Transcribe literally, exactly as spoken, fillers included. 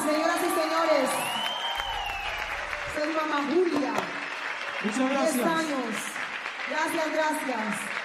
señoras y señores. Soy mamá Julia. Muchas gracias. diez años. Gracias, gracias.